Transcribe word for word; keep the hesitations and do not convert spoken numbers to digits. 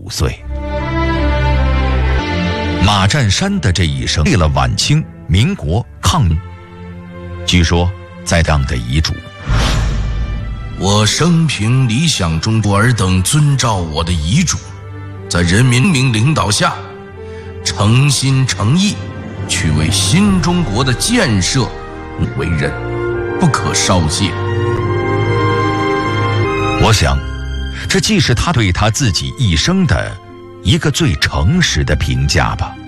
五岁。马占山的这一生为了晚清、民国抗命。据说在这样的遗嘱： 我生平理想中，尔等遵照我的遗嘱，在人民明领导下，诚心诚意去为新中国的建设为任，不可稍懈。 我想，这既是他对他自己一生的一个最诚实的评价吧。